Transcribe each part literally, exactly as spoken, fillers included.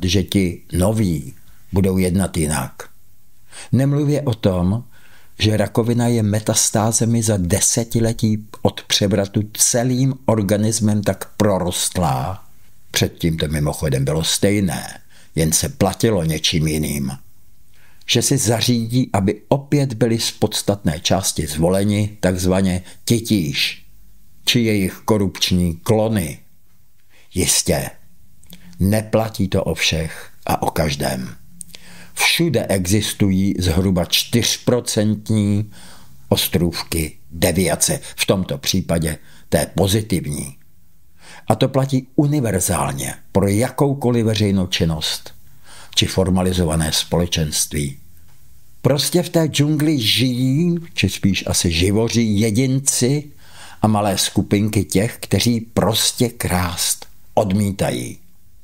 že ti noví budou jednat jinak. Nemluvě o tom, že rakovina je metastázemi za desetiletí od převratu celým organismem tak prorostlá. Předtím to mimochodem bylo stejné, jen se platilo něčím jiným. Že si zařídí, aby opět byli z podstatné části zvoleni takzvaně titíž, či jejich korupční klony. Jistě, neplatí to o všech a o každém. Všude existují zhruba čtyřprocentní ostrůvky deviace, v tomto případě té pozitivní. A to platí univerzálně pro jakoukoliv veřejnou činnost či formalizované společenství. Prostě v té džungli žijí, či spíš asi živoří jedinci a malé skupinky těch, kteří prostě krást odmítají.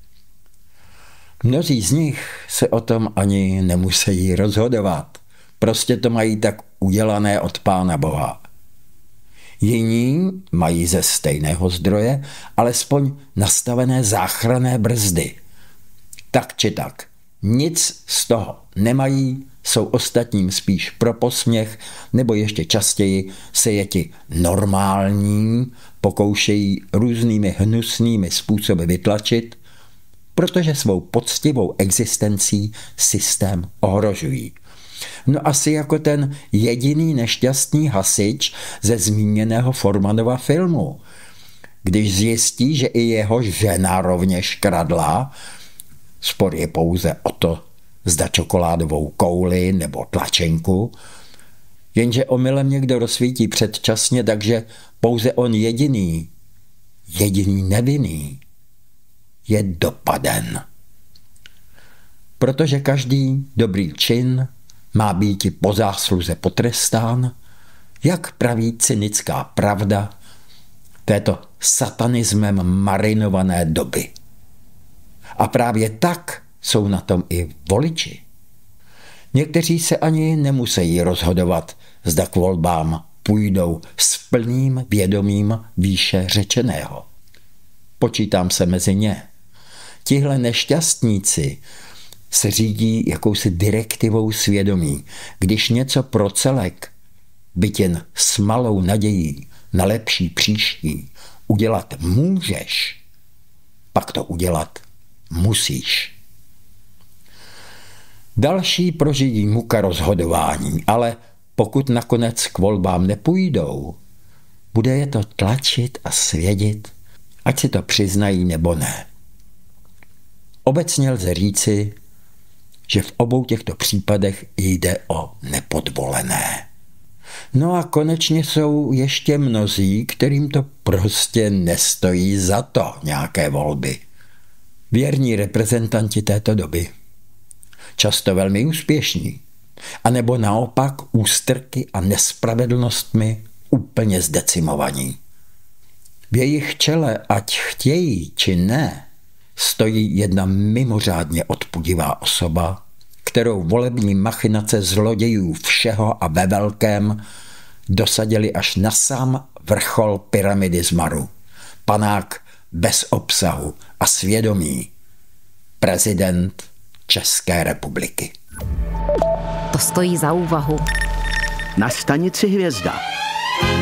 Mnozí z nich se o tom ani nemusí rozhodovat. Prostě to mají tak udělané od Pána Boha. Jiní mají ze stejného zdroje alespoň nastavené záchranné brzdy. Tak či tak, nic z toho nemají, jsou ostatním spíš pro posměch, nebo ještě častěji se je ti normální pokoušejí různými hnusnými způsoby vytlačit, protože svou poctivou existencí systém ohrožují. No asi jako ten jediný nešťastný hasič ze zmíněného Formanova filmu. Když zjistí, že i jeho žena rovněž kradla, spor je pouze o to, zda čokoládovou kouli nebo tlačenku, jenže omylem někdo rozsvítí předčasně, takže pouze on jediný, jediný nevinný, je dopaden. Protože každý dobrý čin má být i po zásluze potrestán, jak praví cynická pravda této satanismem marinované doby. A právě tak jsou na tom i voliči. Někteří se ani nemusí rozhodovat, zda k volbám půjdou s plným vědomím výše řečeného. Počítám se mezi ně. Tihle nešťastníci se řídí jakousi direktivou svědomí. Když něco pro celek, byť jen s malou nadějí na lepší příští, udělat můžeš, pak to udělat musíš. Další prožijí muka rozhodování, ale pokud nakonec k volbám nepůjdou, bude je to tlačit a svědit, ať si to přiznají nebo ne. Obecně lze říci, že v obou těchto případech jde o nepodvolené. No a konečně jsou ještě mnozí, kterým to prostě nestojí za to nějaké volby. Věrní reprezentanti této doby. Často velmi úspěšní. A nebo naopak ústrky a nespravedlnostmi úplně zdecimovaní. V jejich čele, ať chtějí či ne, stojí jedna mimořádně odpudivá osoba, kterou volební machinace zlodějů všeho a ve velkém dosadili až na sám vrchol pyramidy zmaru. Panák bez obsahu a svědomí. Prezident České republiky. To stojí za úvahu. Na stanici Hvězda.